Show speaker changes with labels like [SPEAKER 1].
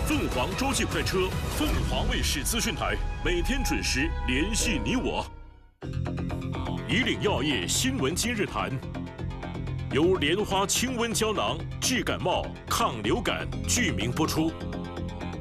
[SPEAKER 1] 凤凰洲际快车，凤凰卫视资讯台，每天准时联系你我。以岭药业新闻今日谈，由莲花清瘟胶囊治感冒、抗流感剧名播出。